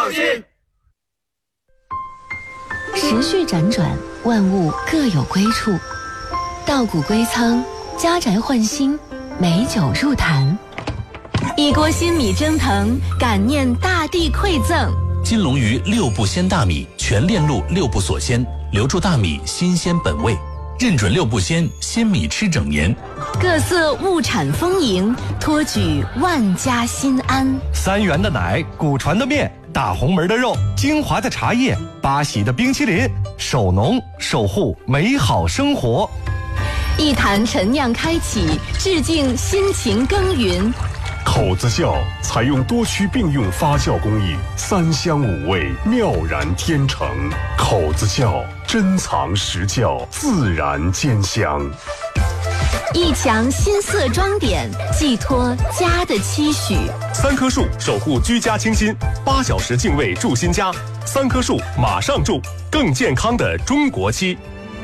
孝心。 时序辗转，万物各有归处。稻谷归仓，家宅换新，美酒入坛。一锅新米蒸腾，感念大地馈赠。 金龙鱼6步鲜大米，全链路6步锁鲜，留住大米新鲜本味。认准6步鲜，鲜米吃整年。 各色物产丰盈，托举万家心安。 3元的奶，古传的面，大红门的肉，精华的茶叶，巴西的冰淇淋，守农守护美好生活。 一坛陈酿开启，致敬辛勤耕耘。 口子窖采用多区并用发酵工艺，3香5味，妙然天成。口子窖珍藏实窖，自然兼香。 一墙新色装点，寄托家的期许。 3棵树守护居家清新，8小时净卫住新家，3棵树马上住，更健康的中国期。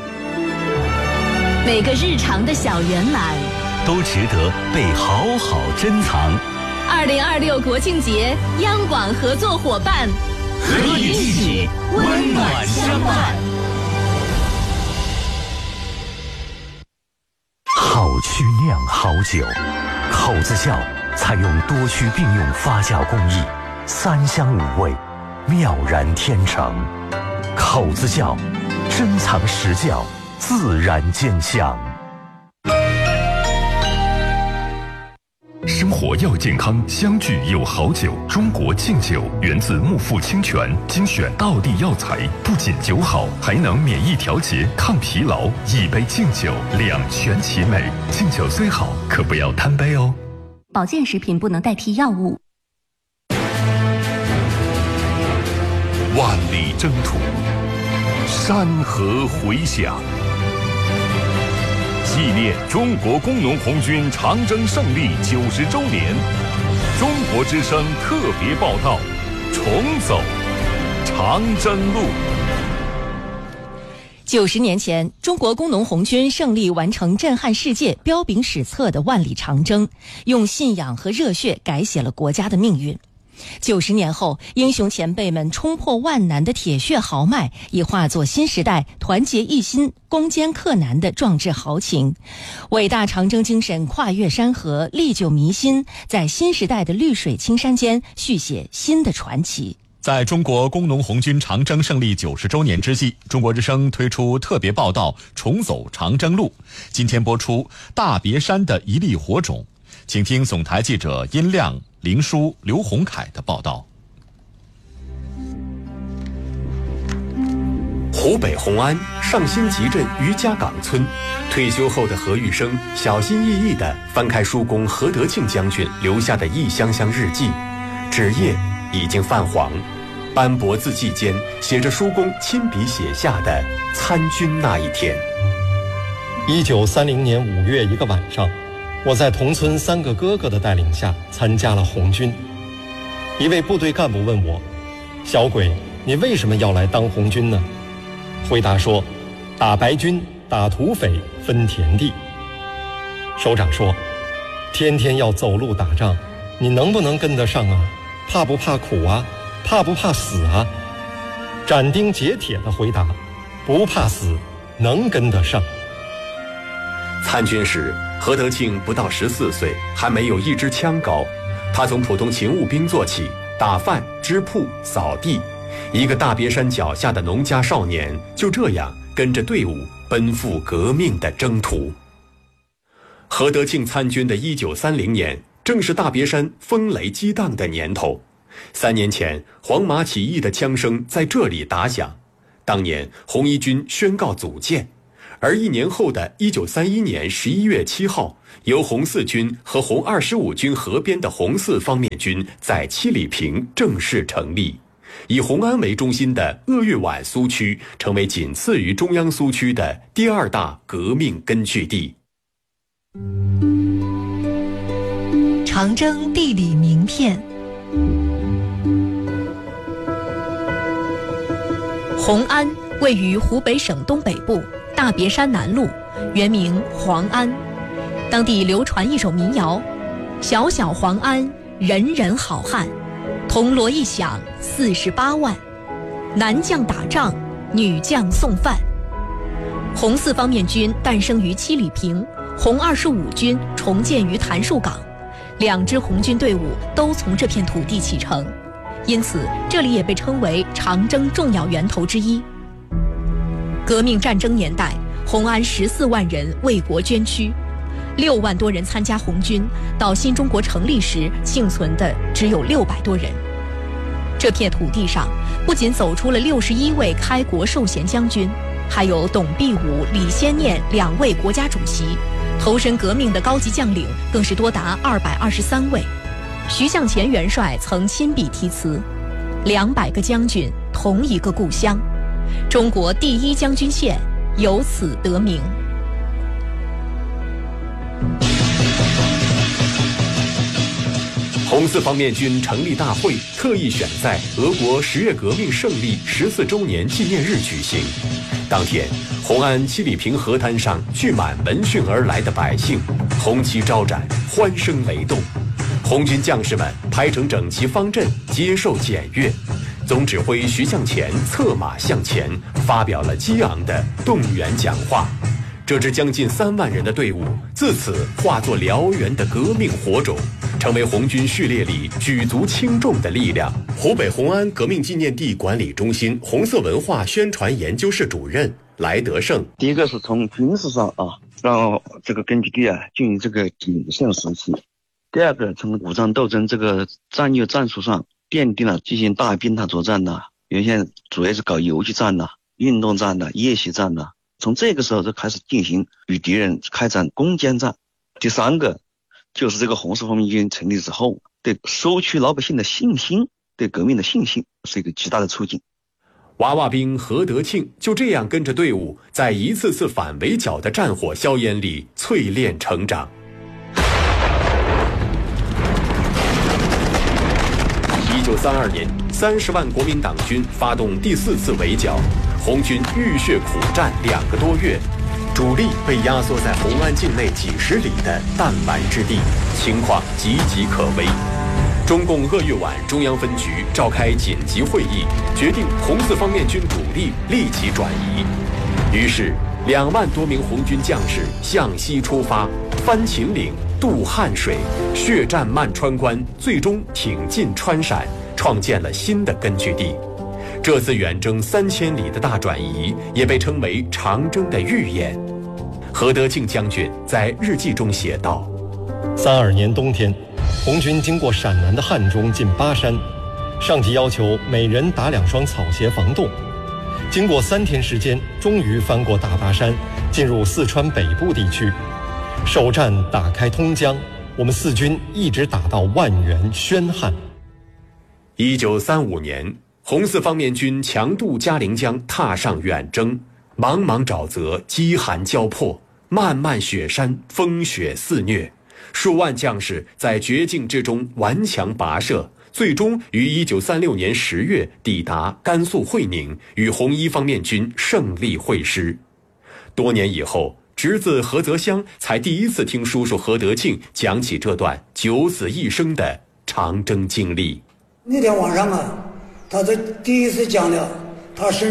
每个日常的小圆满都值得被好好珍藏。 2026国庆节，央广合作伙伴， 和你一起温暖相伴。好曲酿好酒，口子窖采用多区并用发酵工艺，3香5味，妙然天成。口子窖珍藏实窖，自然兼香。 生活要健康，相聚有好酒。中国敬酒源自木富清泉，精选道地药材，不仅酒好，还能免疫调节、抗疲劳。一杯敬酒，两全其美。敬酒虽好，可不要贪杯哦。 保健食品不能代替药物。 万里征途，山河回响。纪念中国工农红军长征胜利90周年，中国之声特别报道：重走长征路。 90年前，中国工农红军胜利完成震撼世界、彪炳史册的万里长征，用信仰和热血改写了国家的命运。90年后，英雄前辈们冲破万难的铁血豪迈，已化作新时代团结一心、攻坚克难的壮志豪情。伟大长征精神跨越山河，历久弥新，在新时代的绿水青山间续写新的传奇。 在中国工农红军长征胜利90周年之际，中国之声推出特别报道《重走长征路》。今天播出大别山的一粒火种，请听总台记者殷亮、林舒、刘洪凯的报道。 湖北红安上新集镇余家岗村，退休后的何玉生小心翼翼地翻开叔公何德庆将军留下的一箱箱日记，纸页已经泛黄，斑驳字迹间写着叔公亲笔写下的参军那一天。 1930年5月一个晚上，我在同村3个哥哥的带领下参加了红军。一位部队干部问我：“小鬼，你为什么要来当红军呢？”回答说：“打白军，打土匪，分田地。”首长说：“天天要走路打仗，你能不能跟得上啊？怕不怕苦啊？怕不怕死啊？”斩钉截铁地回答：“不怕死，能跟得上。” 参军时，何德庆不到14岁，还没有一支枪高。他从普通勤务兵做起，打饭、织铺、扫地。一个大别山脚下的农家少年，就这样跟着队伍奔赴革命的征途。何德庆参军的1930年，正是大别山风雷激荡的年头。3年前，黄麻起义的枪声在这里打响。当年，红一军宣告组建。而1年后的1931年11月7号，由红四军和红25军合编的红四方面军在七里坪正式成立，以红安为中心的鄂豫皖苏区成为仅次于中央苏区的第2大革命根据地。 长征地理名片。 红安位于湖北省东北部大别山南路，原名黄安。当地流传一首民谣：小小黄安，人人好汉， 铜锣一响48万，男将打仗，女将送饭。红四方面军诞生于七里坪，红25军重建于谭树岗，2支红军队伍都从这片土地启程，因此这里也被称为长征重要源头之一。革命战争年代，红安14万人为国捐躯，6万多人参加红军，到新中国成立时幸存的只有600多人。这片土地上不仅走出了61位开国授衔将军，还有董必武、李先念2位国家主席，投身革命的高级将领更是多达223位。徐向前元帅曾亲笔题词：200个将军，同一个故乡，中国第1将军县由此得名。 红四方面军成立大会特意选在俄国10月革命胜利14周年纪念日举行。当天，红安七里坪河滩上聚满闻讯而来的百姓，红旗招展，欢声雷动。红军将士们排成整齐方阵，接受检阅。总指挥徐向前策马向前，发表了激昂的动员讲话。这支将近3万人的队伍，自此化作燎原的革命火种，成为红军序列里举足轻重的力量。湖北红安革命纪念地管理中心红色文化宣传研究室主任来德胜。 第一个是从军事上让这个根据地进行这个谨慎实习。第二个，从武装斗争这个战略战术上奠定了进行大兵塔作战原先主要是搞游击战运动战夜袭战从这个时候就开始进行与敌人开展攻坚战。第三个就是这个红四方面军成立之后，对收取老百姓的信心，对革命的信心是一个极大的促进。 娃娃兵何德庆就这样跟着队伍，在一次次反围剿的战火硝烟里淬炼成长。1932年，30万国民党军发动第4次围剿，红军浴血苦战2个多月，主力被压缩在红安境内几十里的弹丸之地，情况岌岌可危。中共鄂豫皖中央分局召开紧急会议，决定红四方面军主力立即转移。于是2万多名红军将士向西出发，翻秦岭，渡汉水，血战漫川关，最终挺进川陕，创建了新的根据地。这次远征3000里的大转移，也被称为长征的预演。何德庆将军在日记中写道 ：32年冬天，红军经过陕南的汉中进巴山，上级要求每人打2双草鞋防冻。经过3天时间，终于翻过大巴山，进入四川北部地区。首战打开通江，我们四军一直打到万源、宣汉。 1935年，红四方面军强渡嘉陵江，踏上远征。茫茫沼泽，饥寒交迫，漫漫雪山，风雪肆虐。数万将士在绝境之中顽强跋涉，最终于1936年10月抵达甘肃会宁，与红一方面军胜利会师。多年以后，侄子何泽湘才第一次听叔叔何德庆讲起这段九死一生的长征经历。 那天晚上他第一次讲了他身